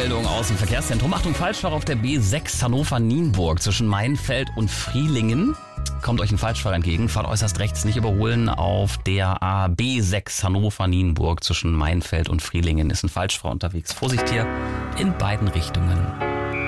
Meldung aus dem Verkehrszentrum. Achtung, Falschfahrer auf der B6 Hannover-Nienburg zwischen Mainfeld und Frielingen. Kommt euch ein Falschfahrer entgegen, fahrt äußerst rechts, nicht überholen. Auf der B6 Hannover-Nienburg zwischen Mainfeld und Frielingen ist ein Falschfahrer unterwegs. Vorsicht hier in beiden Richtungen.